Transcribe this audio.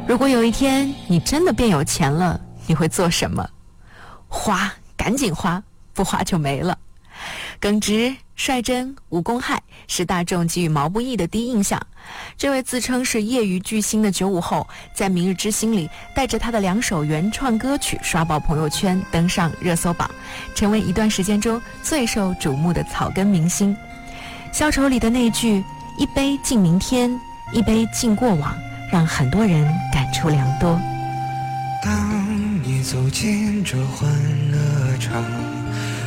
如果有一天你真的变有钱了，你会做什么？花，赶紧花，不花就没了。耿直、率真、无公害是大众给予毛不易的第一印象。这位自称是业余巨星的95后，在《明日之星》里带着他的2首原创歌曲刷爆朋友圈，登上热搜榜，成为一段时间中最受瞩目的草根明星。消愁里的那句一杯敬明天，一杯敬过往，让很多人感触良多。 当你走进这欢乐场，